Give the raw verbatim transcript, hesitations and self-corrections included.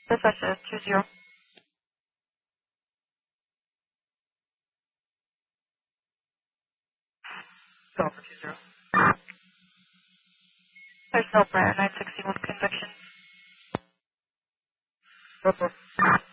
Dispatcher, two zero. Go for two zero. There's no prior nine sixty with conviction. Go for.